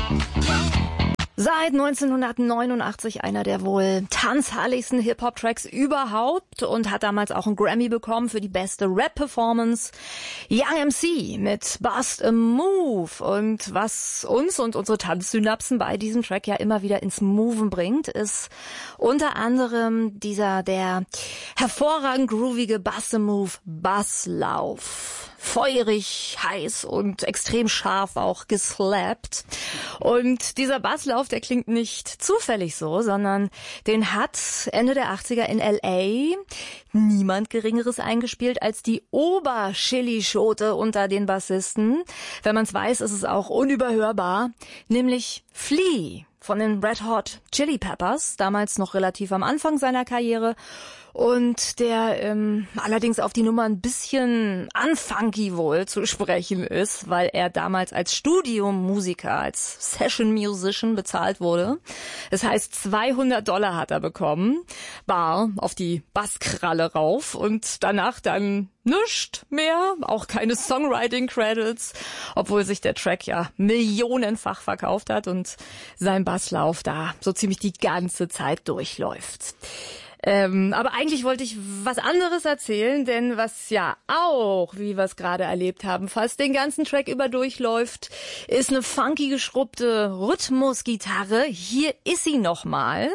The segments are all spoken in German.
Seit 1989 einer der wohl tanzhalligsten Hip-Hop-Tracks überhaupt und hat damals auch einen Grammy bekommen für die beste Rap-Performance. Young MC mit Bust a Move. Und was uns und unsere Tanzsynapsen bei diesem Track ja immer wieder ins Moven bringt, ist unter anderem der hervorragend groovige Bust a Move Basslauf. Feurig, heiß und extrem scharf auch geslappt. Und dieser Basslauf, der klingt nicht zufällig so, sondern den hat Ende der 80er in L.A. niemand Geringeres eingespielt als die Oberchili-Schote unter den Bassisten. Wenn man es weiß, ist es auch unüberhörbar, nämlich Flea von den Red Hot Chili Peppers, damals noch relativ am Anfang seiner Karriere. Und der allerdings auf die Nummer ein bisschen unfunky wohl zu sprechen ist, weil er damals als Studiomusiker, als Session Musician bezahlt wurde. Das heißt, $200 hat er bekommen, bar auf die Basskralle rauf und danach dann nischt mehr, auch keine Songwriting-Credits, obwohl sich der Track ja millionenfach verkauft hat und sein Basslauf da so ziemlich die ganze Zeit durchläuft. Aber eigentlich wollte ich was anderes erzählen, denn was ja auch, wie wir es gerade erlebt haben, fast den ganzen Track über durchläuft, ist eine funky geschrubbte Rhythmusgitarre. Hier ist sie nochmal.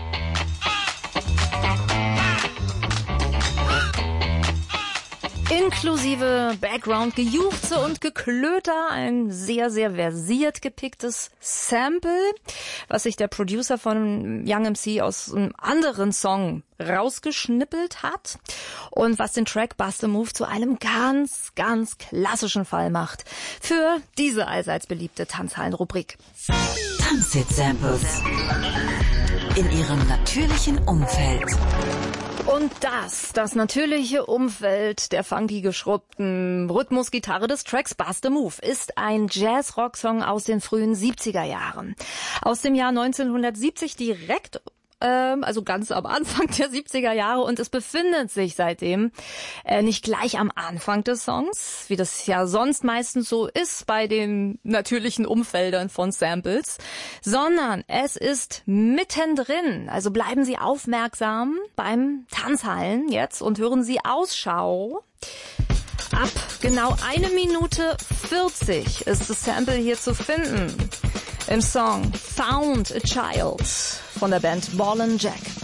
Inklusive Background-Gejuchze und Geklöter, ein sehr, sehr versiert gepicktes Sample, was sich der Producer von Young MC aus einem anderen Song rausgeschnippelt hat und was den Track Bust a Move zu einem ganz, ganz klassischen Fall macht für diese allseits beliebte Tanzhallen-Rubrik. Tanzhit-Samples in ihrem natürlichen Umfeld. Und das natürliche Umfeld der funky geschrubbten Rhythmusgitarre des Tracks Bust a Move ist ein Jazz-Rock-Song aus den frühen 70er Jahren. Aus dem Jahr 1970 direkt, also ganz am Anfang der 70er Jahre, und es befindet sich seitdem nicht gleich am Anfang des Songs, wie das ja sonst meistens so ist bei den natürlichen Umfeldern von Samples, sondern es ist mittendrin. Also bleiben Sie aufmerksam beim Tanzhallen jetzt und hören Sie Ausschau. Ab genau 1 Minute 40 ist das Sample hier zu finden im Song Found a Child von der Band Ball & Jack.